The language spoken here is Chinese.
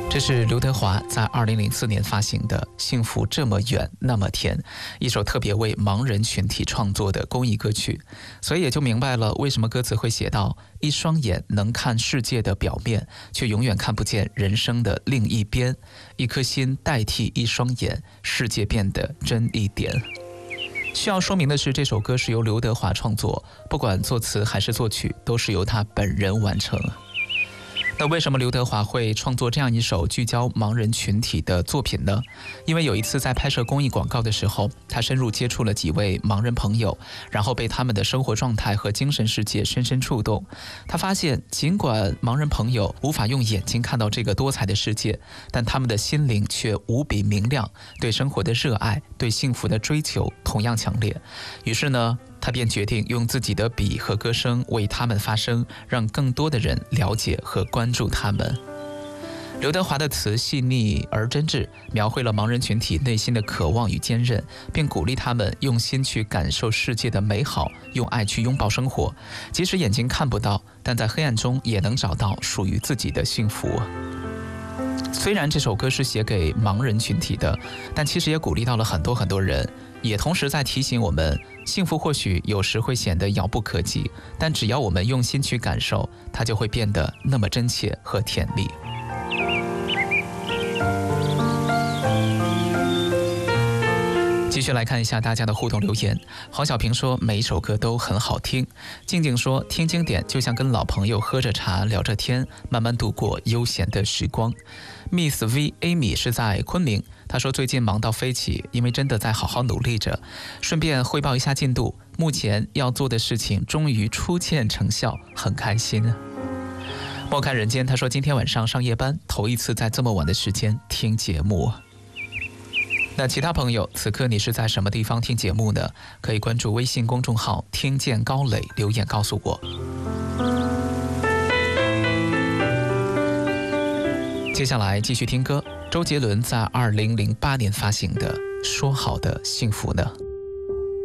这是刘德华在2004年发行的《幸福这么远那么甜》，一首特别为盲人群体创作的公益歌曲，所以也就明白了为什么歌词会写到一双眼能看世界的表面，却永远看不见人生的另一边，一颗心代替一双眼，世界变得真一点。需要说明的是，这首歌是由刘德华创作，不管作词还是作曲都是由他本人完成。那为什么刘德华会创作这样一首聚焦盲人群体的作品呢？因为有一次在拍摄公益广告的时候，他深入接触了几位盲人朋友，然后被他们的生活状态和精神世界深深触动。他发现，尽管盲人朋友无法用眼睛看到这个多彩的世界，但他们的心灵却无比明亮，对生活的热爱，对幸福的追求同样强烈。于是呢，他便决定用自己的笔和歌声为他们发声，让更多的人了解和关注他们。刘德华的词细腻而真挚，描绘了盲人群体内心的渴望与坚韧，并鼓励他们用心去感受世界的美好，用爱去拥抱生活。即使眼睛看不到，但在黑暗中也能找到属于自己的幸福。虽然这首歌是写给盲人群体的，但其实也鼓励到了很多人，也同时在提醒我们，幸福或许有时会显得遥不可及，但只要我们用心去感受，它就会变得那么真切和甜蜜。继续来看一下大家的互动留言。黄小平说每一首歌都很好听。静静说听经典就像跟老朋友喝着茶聊着天，慢慢度过悠闲的时光。Miss V Amy 是在昆明，她说最近忙到飞起，因为真的在好好努力着。顺便汇报一下进度，目前要做的事情终于初见成效，很开心。莫看人间，他说今天晚上上夜班，头一次在这么晚的时间听节目。那其他朋友，此刻你是在什么地方听节目呢？可以关注微信公众号听见高磊，留言告诉我。接下来继续听歌，周杰伦在2008年发行的《说好的幸福呢》。